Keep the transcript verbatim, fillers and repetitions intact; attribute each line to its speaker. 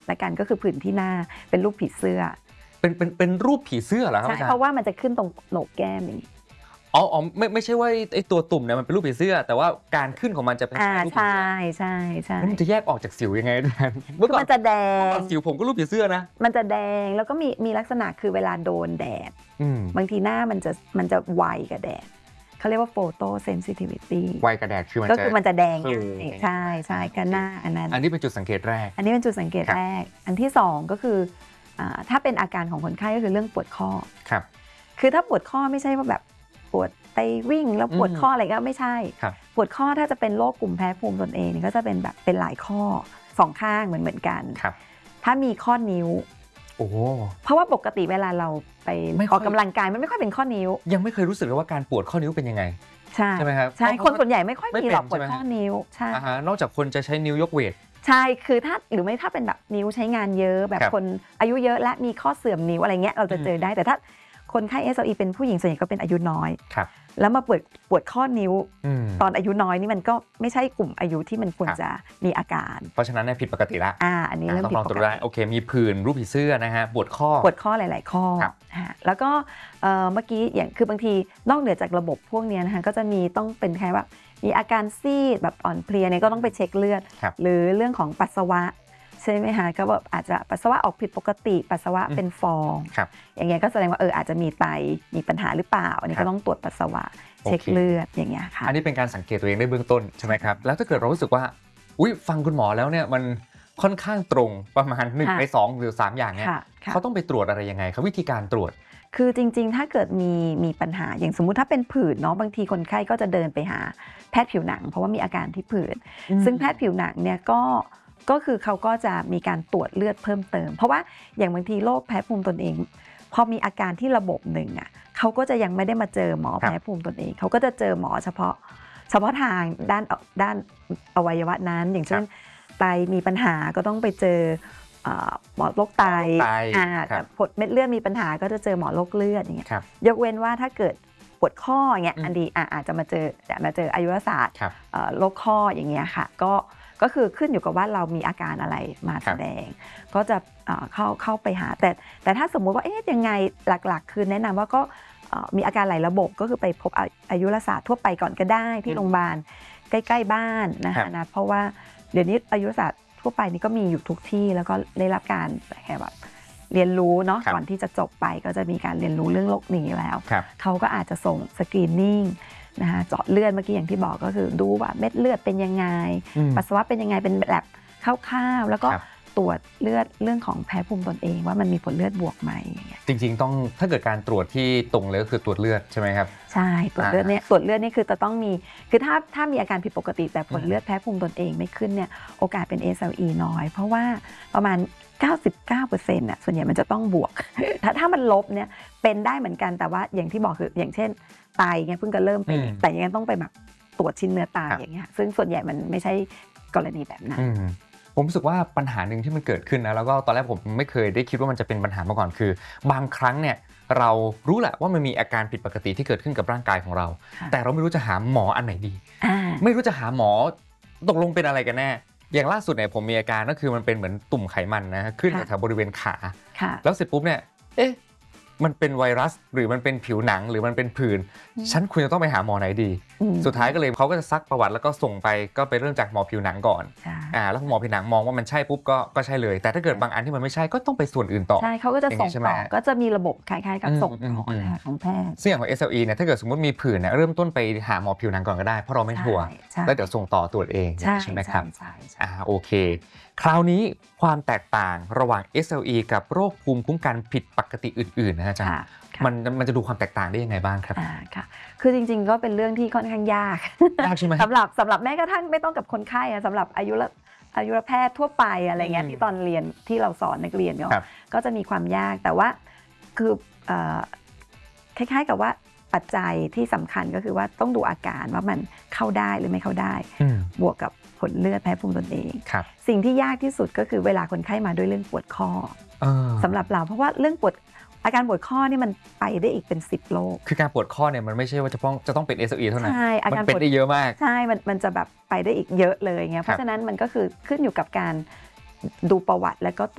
Speaker 1: ละกันก็คือผื่นที่หน้าเป็นรูปผีเสื้อ
Speaker 2: เป็นเป็นเป็นรูปผีเสื้อเหรอครับ
Speaker 1: ใช่เพราะว่ามันจะขึ้นตรงโหนกแก้มอย่างนี้
Speaker 2: อ๋ออ๋อไม่ไม่ใช่ว่าไอ้ตัวตุ่มเนี่ยมันเป็นรูปผีเสื้อแต่ว่าการขึ้นของมันจะเป็น
Speaker 1: อ่าใช่ใช่ใช่
Speaker 2: มันจะแยกออกจากสิวยังไง
Speaker 1: เมื่อก่อนมันจะแดง
Speaker 2: สิวผมก็รูปผีเสื้อนะ
Speaker 1: มันจะแดงแล้วก็มีมีลักษณะคือเวลาโดนแดดบางทีหน้ามันจะมันจะไวกับแดดเขาเรียกว่าโฟโตเซนซิทิวิตี้
Speaker 2: ไวกับแดดคือมัน
Speaker 1: ก็คือมันจะแดงใช่ใช่กันหน้าอันนั้น
Speaker 2: อันนี้เป็นจุดสังเกตแรก
Speaker 1: อันนี้เป็นจุดสังเกตแรกอันที่สองก็คือถ้าเป็นอาการของคนไข้ก็คือเรื่องปวดข้อ
Speaker 2: ครับ
Speaker 1: คือถ้าปวดข้อไม่ใช่ว่าแบบปวดไปวิ่งแล้วปวดข้ออะไรก็ไม่ใช่ปวดข้อถ้าจะเป็นโรคกลุ่มแพ้ภูมิตนเองก็จะเป็นแบบเป็นหลายข้อสองข้างเหมือนเหมือนกันถ้ามีข้อนิ้ว
Speaker 2: โอ้
Speaker 1: เพราะว่าปกติเวลาเราไปออกกำลังกายมันไม่ค่อยเป็นข้อนิ้ว
Speaker 2: ยังไม่เคยรู้สึกเลยว่าการปวดข้อนิ้วเป็นยังไง
Speaker 1: ใช่
Speaker 2: ใช่ไหมครับ
Speaker 1: ใช่คนส่วนใหญ่ไม่ค่อยมีหรอกปวดข้อนิ้วใช่
Speaker 2: นอกจากคนจะใช้นิ้วยกเวท
Speaker 1: ใช่คือถ้าหรือไม่ถ้าเป็นแบบนิ้วใช้งานเยอะแบบคนอายุเยอะและมีข้อเสื่อมนิ้วอะไรเงี้ยเราจะเจอได้แต่ถ้าคนไข้ เอส แอล อี เป็นผู้หญิงส่วนใหญ่ก็เป็นอายุน้อยแล้วมาปวดปวดข้อนิ้วตอนอายุน้อยนี่มันก็ไม่ใช่กลุ่มอายุที่มันควรจะมีอาการ
Speaker 2: เพราะฉะนั้นเนี่ยผิดปกติละ
Speaker 1: อ่าอันนี้เริ่มผิดปกติ
Speaker 2: โอเคมีผื่นรูปผีเสื้อนะฮะปวดข้อ
Speaker 1: ปวดข้อหลายๆข้อแล้วก็เมื่อกี้อย่างคือบางทีนอกเหนือจากระบบพวกนี้นะคะก็จะมีต้องเป็นแค่ว่ามีอาการซีดแบบอ่อนเพลียเนี่ยก็ต้องไปเช็คเลือดหรือเรื่องของปัสสาวะใช่ไหมคะก็แบบอาจจะปัสสาวะออกผิดปกติปัสสาวะเป็นฟองอย่างเงี้ยก็แสดงว่าเอออาจจะมีไตมีปัญหาหรือเปล่าอันนี้ก็ต้องตรวจปัสสาวะเช็คเลือดอย่างเงี้ยค่ะ
Speaker 2: อันนี้เป็นการสังเกตตัวเองได้เบื้องต้นใช่ไหมครับแล้วถ้าเกิดเรารู้สึกว่าอุ๊ยฟังคุณหมอแล้วเนี่ยมันค่อนข้างตรงประมาณหนึ่งในสองหรือสามอย่างเนี่ยเขาต้องไปตรวจอะไรยังไงครับวิธีการตรวจ
Speaker 1: คือจริงๆถ้าเกิดมีมีปัญหาอย่างสมมุติถ้าเป็นผื่นเนาะบางทีคนไข้ก็จะเดินไปหาแพทย์ผิวหนังเพราะว่ามีอาการที่ผื่นซึ่งแพทย์ผิวหนังเนี่ยก็ก็คือเขาก็จะมีการตรวจเลือดเพิ่มเติมเพราะว่าอย่างบางทีโรคแพ้ภูมิตนเองพอมีอาการที่ระบบหนึ่งอ่ะเขาก็จะยังไม่ได้มาเจอหมอแพ้ภูมิตนเองเขาก็จะเจอหมอเฉพาะเฉพาะทางด้านด้านอวัยวะนั้นอย่างเช่นไตมีปัญหาก็ต้องไปเจอหมอโรคไตผดเม็ดเลือดมีปัญหาก็จะเจอหมอโรคเลือดอย่างเงี้ยยกเว้นว่าถ้าเกิดปวดข้ออย่างเงี้ยอันดีอาจจะมาเจอมาเจออายุรศาสตร์โรคข้ออย่างเงี้ยค่ะก็ก็คือขึ้นอยู่กับว่าเรามีอาการอะไรมาแสดงก็จะเข้าเข้าไปหาแต่แต่ถ้าสมมุติว่าเอ๊ะยังไงหลักๆคือแนะนำว่าก็มีอาการหลายระบบก็คือไปพบอายุรศาสตร์ทั่วไปก่อนก็ได้ที่โรงพยาบาลใกล้ๆบ้านนะคะนะเพราะว่าเดี๋ยวนี้อายุรศาสตร์ทั่วไปนี่ก็มีอยู่ทุกที่แล้วก็ได้รับการแค่แบบเรียนรู้เนาะก่อนที่จะจบไปก็จะมีการเรียนรู้เรื่องโรคนี้แล้วเขาก็อาจจะส่งสกรีนนิ่งนะคะเจาะเลือดเมื่อกี้อย่างที่บอกก็คือดูว่าเม็ดเลือดเป็นยังไงปัสสาวะเป็นยังไงเป็นแบบคร่าวๆแล้วก็ตรวจเลือดเรื่องของแพ้ภูมิตนเองว่ามันมีผลเลือดบวกไหม
Speaker 2: จริงๆต้องถ้าเกิดการตรวจที่ตรงเลยก็คือตรวจเลือดใช่ไหมครับ
Speaker 1: ใช่ตรวจเลือดเนี่ยตรวจเลือดนี่คือจะต้องมีคือถ้าถ้ามีอาการผิดปกติแต่ผลเลือดแพ้ภูมิตนเองไม่ขึ้นเนี่ยโอกาสเป็น เอส แอล อี น้อยเพราะว่าประมาณ เก้าสิบเก้าเปอร์เซ็นต์ น่ะส่วนใหญ่มันจะต้องบวกถ้าถ้ามันลบเนี่ยเป็นได้เหมือนกันแต่ว่าอย่างที่บอกคืออย่างเช่นไตเงี้ยเพิ่งจะเริ่มเป็นแต่ยังไงต้องไปแบบตรวจชิ้นเนื้อตาอย่างเงี้ยซึ่งส่วนใหญ่มันไม่ใช่กรณีแบบนั้น
Speaker 2: ผมรู้สึกว่าปัญหาหนึ่งที่มันเกิดขึ้นนะแล้วก็ตอนแรกผมไม่เคยได้คิดว่ามันจะเป็นปัญหามาก่อนคือบางครั้งเนี่ยเรารู้แหละว่ามันมีอาการผิดปกติที่เกิดขึ้นกับร่างกายของเราแต่เราไม่รู้จะหาหมออันไหนดีไม่รู้จะหาหมอตกลงเป็นอะไรกันแน่อย่างล่าสุดเนี่ยผมมีอาการก็คือมันเป็นเหมือนตุ่มไขมันนะขึ้นแถวบริเวณขาแล้วเสร็จปุ๊บเนี่ยเอ๊ะมันเป็นไวรัสหรือมันเป็นผิวหนังหรือมันเป็นผื่นฉันควรจะต้องไปหาหมอไหนดีสุดท้ายก็เลยเขาก็จะซักประวัติแล้วก็ส่งไปก็ไปเริ่มจากหมอผิวหนังก่อนอ่าแล้วหมอผิวหนังมองว่ามันใช่ปุ๊บก็ก็ใช่เลยแต่ถ้าเกิดบางอันที่มันไม่ใช่ก็ต้องไปส่วนอื่นต่อ
Speaker 1: ใช่เขาก็จะส่งต่อก็จะมีระบบคล้ายๆกับส่งต่อของแพทย์
Speaker 2: ซึ่งอย่างของ เอส แอล อี เนี่ยถ้าเกิดสมมติมีผื่นเนี่ยเริ่มต้นไปหาหมอผิวหนังก่อนก็ได้เพราะเราไม่ชัวร์แล้วเดี๋ยวส่งต่อตรวจเองใช่ไหมครับอ่าโอเคคราวนี้ความแตกต่างระหว่าง เอส แอล อี กับโรคภูมิคุ้มกันผิดปกติอื่นๆนะอาจารย์มันมันจะดูความแตกต่างได้ยังไงบ้างครับ
Speaker 1: อ่าค่ะคือจริงๆก็เป็นเรื่องที่ค่อนข้างยาก
Speaker 2: ยากใช่ไหม
Speaker 1: สำหรับสำหรับแม้กระทั่งไม่ต้องกับคนไข้สำหรับอายุอายุรแพทย์ทั่วไปอะไรเงี้ยที่ตอนเรียนที่เราสอนนักเรียนเนาะก็จะมีความยากแต่ว่าคือคล้ายๆกับว่าปัจจัยที่สำคัญก็คือว่าต้องดูอาการว่ามันเข้าได้หรือไม่เข้าได้บวกกับผลเลือดแพ้ภูมิตนเองสิ่งที่ยากที่สุดก็คือเวลาคนไข้มาด้วยเรื่องปวดข้อสำหรับเราเพราะว่าเรื่องปวดอาการปวดข้อนี่มันไปได้อีกเป็นสิบโรค
Speaker 2: คือการปวดข้อเนี่ยมันไม่ใช่ว่าจะต้องจะต้องเป็น เอส แอล อี เท่านั้น
Speaker 1: ใช่อาการ
Speaker 2: มันเป็นได้เยอะมาก
Speaker 1: ใช่มันมันจะแบบไปได้อีกเยอะเลยเงี้ยเพราะฉะนั้นมันก็คือขึ้นอยู่กับการดูประวัติและก็